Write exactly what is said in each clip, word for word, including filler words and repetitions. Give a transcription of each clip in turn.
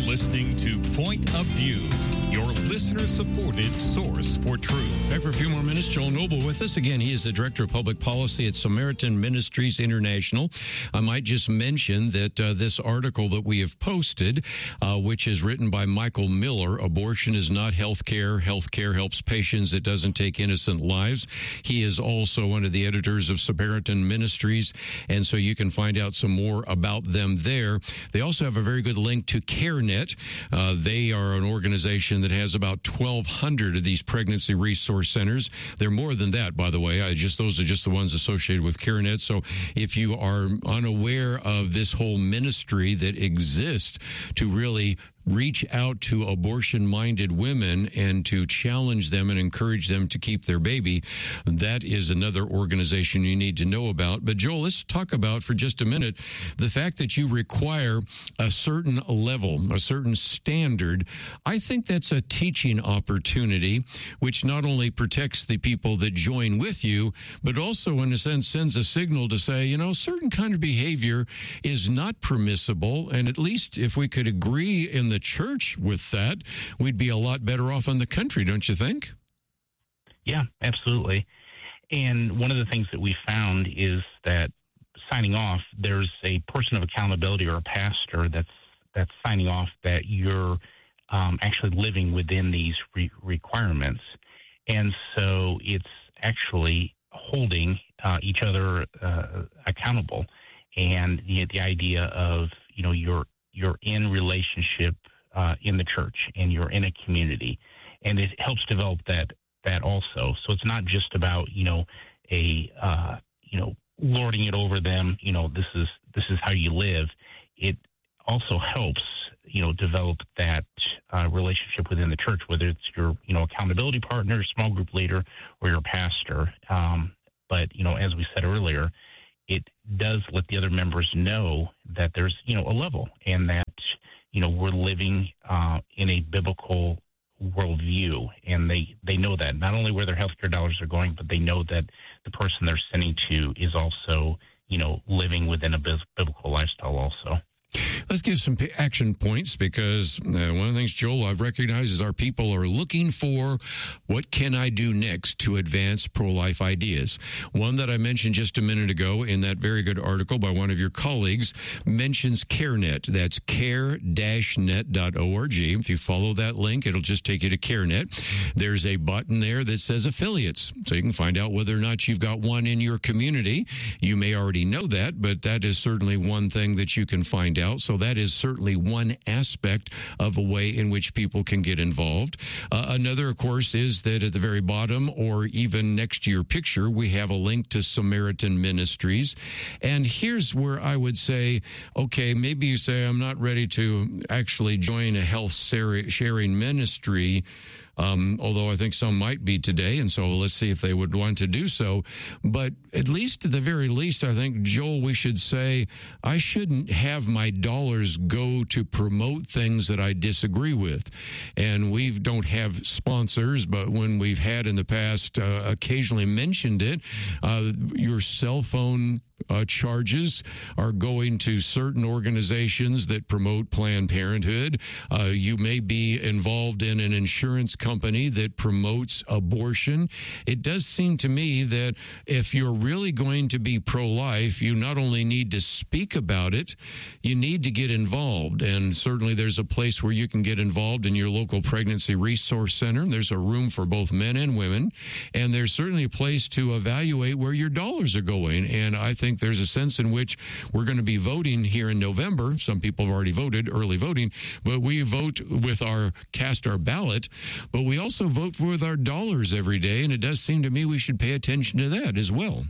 listening to Point of View, your listener-supported source for truth. Back for a few more minutes. Joel Noble with us again. He is the Director of Public Policy at Samaritan Ministries International. I might just mention that uh, this article that we have posted, uh, which is written by Michael Miller, Abortion is Not Health Care. Health Care Helps Patients. It Doesn't Take Innocent Lives. He is also one of the editors of Samaritan Ministries, and so you can find out some more about them there. They also have a very good link to CareNet. Uh, they are an organization that has about twelve hundred of these pregnancy resource centers. They're more than that, by the way. I just those are just the ones associated with CareNet. So if you are unaware of this whole ministry that exists to really reach out to abortion-minded women and to challenge them and encourage them to keep their baby, that is another organization you need to know about. But Joel, let's talk about for just a minute the fact that you require a certain level, a certain standard. I think that's a teaching opportunity, which not only protects the people that join with you, but also in a sense sends a signal to say, you know, certain kind of behavior is not permissible. And at least if we could agree in the church with that, we'd be a lot better off in the country, don't you think? Yeah, absolutely. And one of the things that we found is that signing off, there's a person of accountability or a pastor that's that's signing off that you're um, actually living within these re- requirements. And so it's actually holding uh, each other uh, accountable. And the, the idea of, you know, you're you're in relationship uh, in the church and you're in a community, and it helps develop that that also. So it's not just about, you know, a uh, you know lording it over them. You know, this is this is how you live. It also helps, you know, develop that uh, relationship within the church, whether it's your, you know, accountability partner, small group leader, or your pastor. Um, but you know, as we said earlier, it does let the other members know that there's, you know, a level, and that, you know, we're living uh, in a biblical worldview, and they, they know that not only where their healthcare dollars are going, but they know that the person they're sending to is also, you know, living within a biblical lifestyle also. Let's give some action points, because uh, one of the things, Joel, I've recognized is our people are looking for what can I do next to advance pro-life ideas. One that I mentioned just a minute ago in that very good article by one of your colleagues mentions CareNet. That's care dash net dot org. If you follow that link, it'll just take you to CareNet. There's a button there that says affiliates, so you can find out whether or not you've got one in your community. You may already know that, but that is certainly one thing that you can find out. So that is certainly one aspect of a way in which people can get involved. Uh, another, of course, is that at the very bottom, or even next to your picture, we have a link to Samaritan Ministries. And here's where I would say, okay, maybe you say, I'm not ready to actually join a health sharing ministry. Um, although I think some might be today, and so let's see if they would want to do so. But at least, at the very least, I think, Joel, we should say, I shouldn't have my dollars go to promote things that I disagree with. And we don't have sponsors, but when we've had in the past uh, occasionally mentioned it, uh, your cell phone Uh, charges are going to certain organizations that promote Planned Parenthood. Uh, you may be involved in an insurance company that promotes abortion. It does seem to me that if you're really going to be pro-life, you not only need to speak about it, you need to get involved. And certainly there's a place where you can get involved in your local pregnancy resource center. There's a room for both men and women. And there's certainly a place to evaluate where your dollars are going. And I think there's a sense in which we're going to be voting here in November. Some people have already voted, early voting, but we vote with our, cast our ballot, but we also vote with our dollars every day, and it does seem to me we should pay attention to that as well.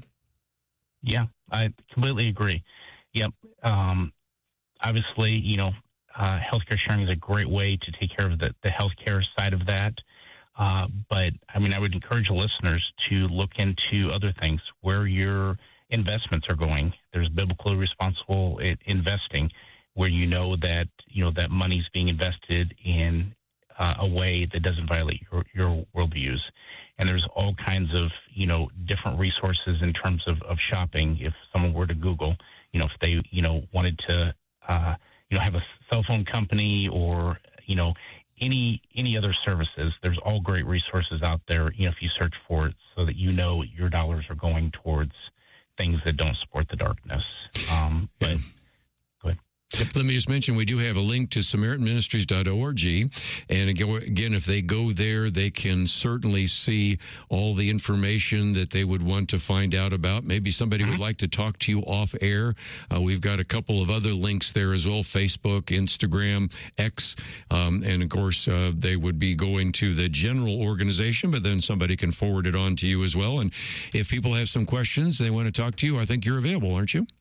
Yeah, I completely agree. Yep. Um, obviously, you know, uh, healthcare sharing is a great way to take care of the, the healthcare side of that. Uh, but, I mean, I would encourage the listeners to look into other things, where your investments are going. There's biblically responsible investing, where you know that, you know, that money's being invested in uh, a way that doesn't violate your, your worldviews. And there's all kinds of, you know, different resources in terms of, of shopping. If someone were to Google, you know, if they, you know, wanted to, uh, you know, have a cell phone company or, you know, any any other services. There's all great resources out there, you know, if you search for it, so that you know your dollars are going towards things that don't support the darkness. Um, but yeah. Go ahead. Let me just mention, we do have a link to Samaritan Ministries dot org. And again, if they go there, they can certainly see all the information that they would want to find out about. Maybe somebody would like to talk to you off air. Uh, we've got a couple of other links there as well, Facebook, Instagram, X. Um, and of course, uh, they would be going to the general organization, but then somebody can forward it on to you as well. And if people have some questions, they want to talk to you, I think you're available, aren't you?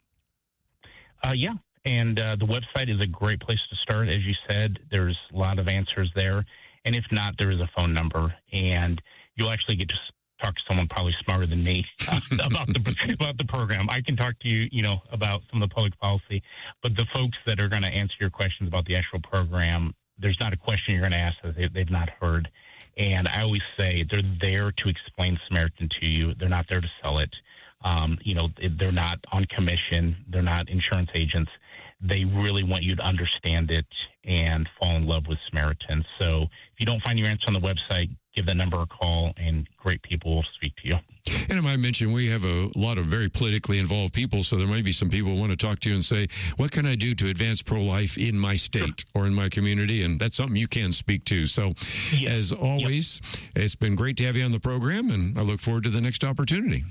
Uh, yeah. And uh, the website is a great place to start. As you said, there's a lot of answers there. And if not, there is a phone number. And you'll actually get to talk to someone probably smarter than me about the about the program. I can talk to you, you know, about some of the public policy. But the folks that are going to answer your questions about the actual program, there's not a question you're going to ask that they, they've not heard. And I always say they're there to explain Samaritan to you. They're not there to sell it. Um, you know, they're not on commission. They're not insurance agents. They really want you to understand it and fall in love with Samaritan. So if you don't find your answer on the website, give that number a call, and great people will speak to you. And I might mention, we have a lot of very politically involved people, so there might be some people who want to talk to you and say, what can I do to advance pro-life in my state or in my community? And that's something you can speak to. So yep. as always, yep. it's been great to have you on the program, and I look forward to the next opportunity.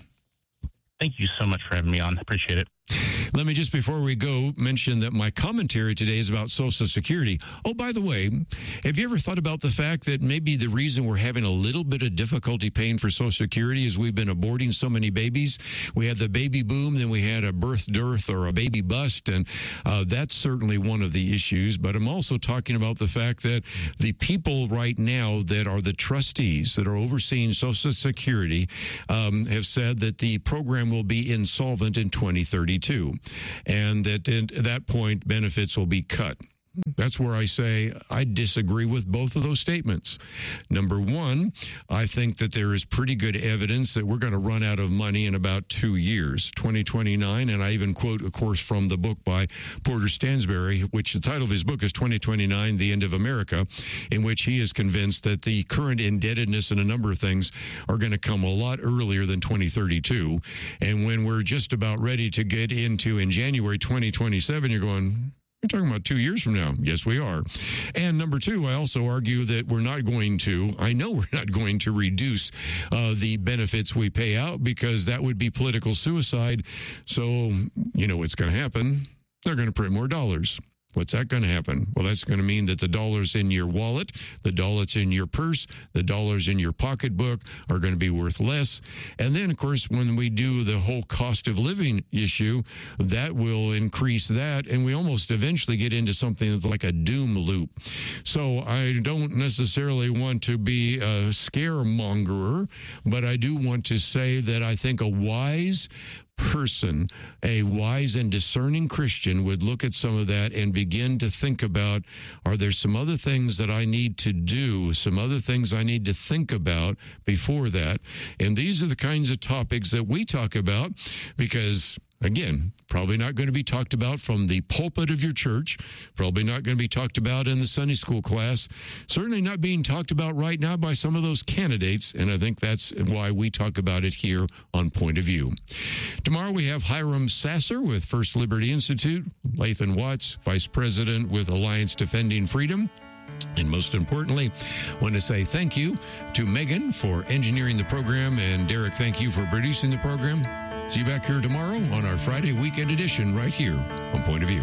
Thank you so much for having me on. Appreciate it. Let me just, before we go, mention that my commentary today is about Social Security. Oh, by the way, have you ever thought about the fact that maybe the reason we're having a little bit of difficulty paying for Social Security is we've been aborting so many babies? We had the baby boom, then we had a birth dearth or a baby bust, and uh, that's certainly one of the issues. But I'm also talking about the fact that the people right now that are the trustees that are overseeing Social Security um, have said that the program will be insolvent in twenty thirty-two. And that at that point, benefits will be cut. That's where I say I disagree with both of those statements. Number one, I think that there is pretty good evidence that we're going to run out of money in about two years, twenty twenty-nine. And I even quote, of course, from the book by Porter Stansberry, which the title of his book is twenty twenty-nine, The End of America, in which he is convinced that the current indebtedness and a number of things are going to come a lot earlier than twenty thirty-two. And when we're just about ready to get into in January twenty twenty-seven, you're going, you're talking about two years from now. Yes, we are. And number two, I also argue that we're not going to, I know we're not going to reduce uh, the benefits we pay out, because that would be political suicide. So, you know what's going to happen? They're going to print more dollars. What's that going to happen? Well, that's going to mean that the dollars in your wallet, the dollars in your purse, the dollars in your pocketbook are going to be worth less. And then, of course, when we do the whole cost of living issue, that will increase that. And we almost eventually get into something that's like a doom loop. So I don't necessarily want to be a scaremongerer, but I do want to say that I think a wise person, a wise and discerning Christian, would look at some of that and begin to think about, are there some other things that I need to do, some other things I need to think about before that? And these are the kinds of topics that we talk about because, again, probably not going to be talked about from the pulpit of your church, probably not going to be talked about in the Sunday school class, certainly not being talked about right now by some of those candidates, and I think that's why we talk about it here on Point of View. Tomorrow we have Hiram Sasser with First Liberty Institute, Lathan Watts, Vice President with Alliance Defending Freedom. And most importantly, I want to say thank you to Megan for engineering the program, and Derek, thank you for producing the program. See you back here tomorrow on our Friday weekend edition right here on Point of View.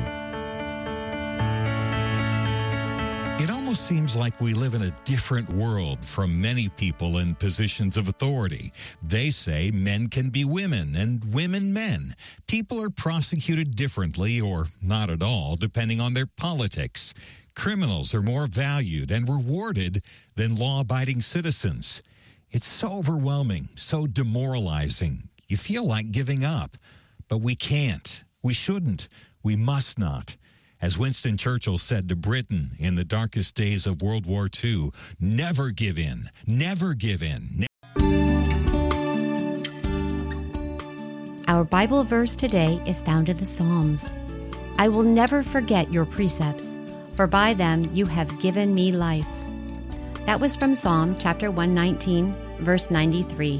It almost seems like we live in a different world from many people in positions of authority. They say men can be women and women men. People are prosecuted differently or not at all, depending on their politics. Criminals are more valued and rewarded than law-abiding citizens. It's so overwhelming, so demoralizing. You feel like giving up, but we can't. We shouldn't. We must not. As Winston Churchill said to Britain in the darkest days of World War Two, never give in. Never give in. Our Bible verse today is found in the Psalms. I will never forget your precepts, for by them you have given me life. That was from Psalm chapter one nineteen, verse ninety-three.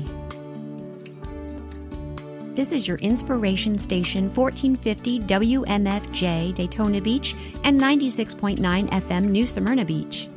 This is your inspiration station, fourteen fifty W M F J Daytona Beach and ninety-six point nine F M New Smyrna Beach.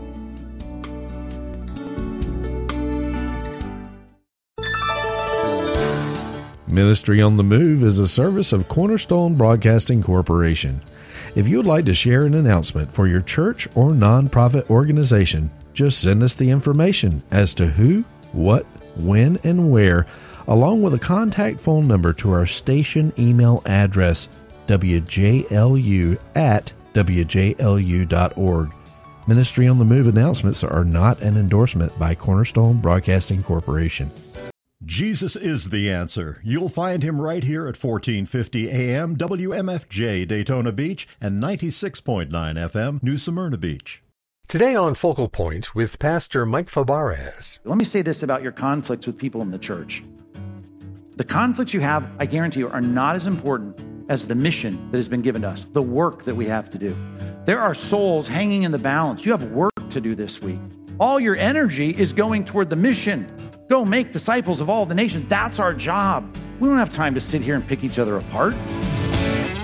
Ministry on the Move is a service of Cornerstone Broadcasting Corporation. If you would like to share an announcement for your church or nonprofit organization, just send us the information as to who, what, when, and where, along with a contact phone number to our station email address, w j l u at w j l u dot org. Ministry on the Move announcements are not an endorsement by Cornerstone Broadcasting Corporation. Jesus is the answer. You'll find him right here at fourteen fifty A M W M F J Daytona Beach and ninety-six point nine F M New Smyrna Beach. Today on Focal Point with Pastor Mike Fabarez. Let me say this about your conflicts with people in the church. The conflicts you have, I guarantee you, are not as important as the mission that has been given to us, the work that we have to do. There are souls hanging in the balance. You have work to do this week. All your energy is going toward the mission. Go make disciples of all the nations. That's our job. We don't have time to sit here and pick each other apart.